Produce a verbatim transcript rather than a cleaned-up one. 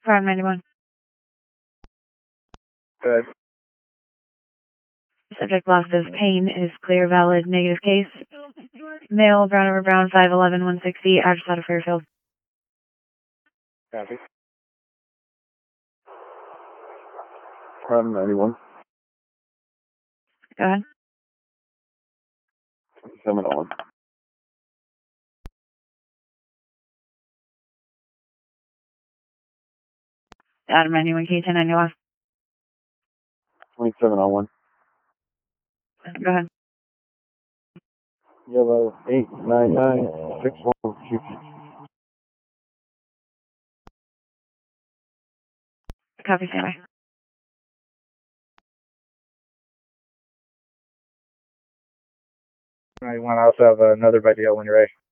five ninety-one. Good. Subject lost of pain is clear, valid, negative case. Male, brown over brown, five eleven, one sixty, address out of Fairfield. Copy. five ninety-one. Go ahead. seven oh one. Adam ninety-one, K ten ninety lost. twenty-seven oh one. Go ahead. Yellow eight nine nine six one two six. Copy, standby. ninety-one, I also have another video when you're ready.